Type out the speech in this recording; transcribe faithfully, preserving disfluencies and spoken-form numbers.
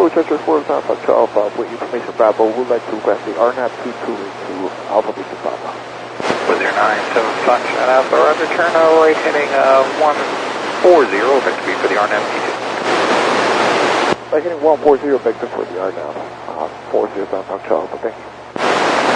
Bravo, Chester four, Alpha Alpha, with information Bravo, would like to request the R N A V two two into Alpha Beta Papa. With your nine seven Foxtrot Alpha, roger, turn right heading uh, one four zero, vector B for the R N A V T two. Right heading one four zero, vector for the R N A V, uh, four zero, Alpha Alpha, thank you.